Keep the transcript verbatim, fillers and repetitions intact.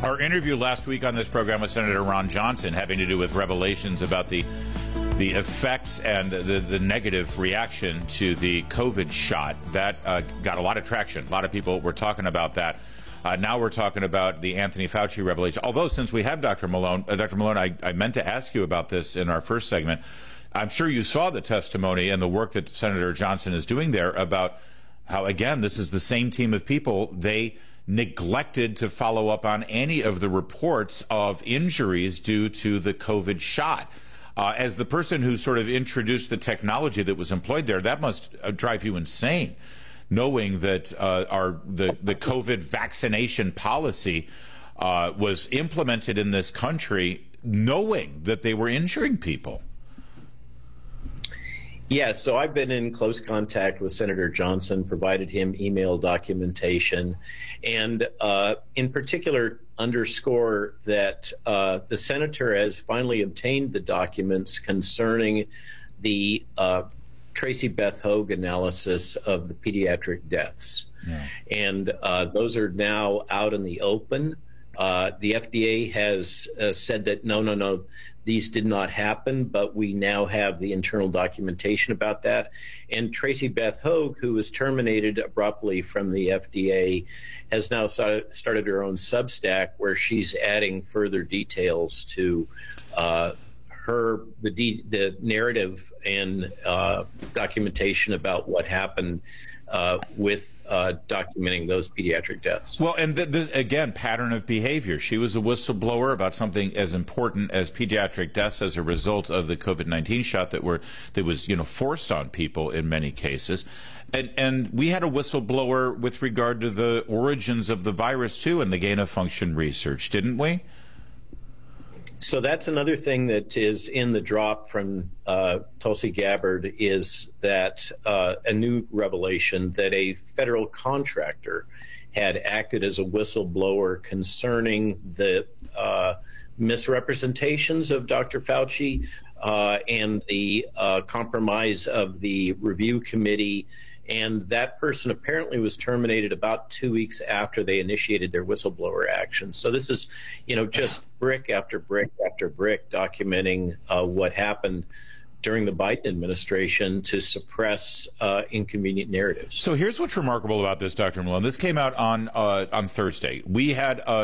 our interview last week on this program with Senator Ron Johnson, having to do with revelations about the the effects and the, the, the negative reaction to the COVID shot, that uh, got a lot of traction. A lot of people were talking about that. Uh, now we're talking about the Anthony Fauci revelation. Although, since we have Doctor Malone, uh, Doctor Malone, I, I meant to ask you about this in our first segment. I'm sure you saw the testimony and the work that Senator Johnson is doing there about how, again, this is the same team of people. They neglected to follow up on any of the reports of injuries due to the COVID shot. Uh, as the person who sort of introduced the technology that was employed there, that must uh, drive you insane, knowing that uh, our the, the COVID vaccination policy uh, was implemented in this country, knowing that they were injuring people. Yeah, so I've been in close contact with Senator Johnson, provided him email documentation, and uh, in particular underscore that uh, the senator has finally obtained the documents concerning the uh, Tracy Beth Hogue analysis of the pediatric deaths. Yeah. And uh, those are now out in the open. Uh, the F D A has uh, said that no, no, no, these did not happen, but we now have the internal documentation about that. And Tracy Beth Hogue, who was terminated abruptly from the F D A, has now started her own Substack where she's adding further details to uh, her the, de the narrative and uh, documentation about what happened uh, with Uh, documenting those pediatric deaths. Well, and th th again, pattern of behavior. She was a whistleblower about something as important as pediatric deaths as a result of the COVID nineteen shot that were that was, you know, forced on people in many cases. And and we had a whistleblower with regard to the origins of the virus too, and the gain of function research, didn't we? So that's another thing that is in the drop from uh, Tulsi Gabbard, is that uh, a new revelation that a federal contractor had acted as a whistleblower concerning the uh, misrepresentations of Doctor Fauci uh, and the uh, compromise of the review committee. And that person apparently was terminated about two weeks after they initiated their whistleblower action. So this is, you know, just brick after brick after brick documenting uh, what happened during the Biden administration to suppress uh, inconvenient narratives. So here's what's remarkable about this, Doctor Malone. This came out on uh, on Thursday. We had uh,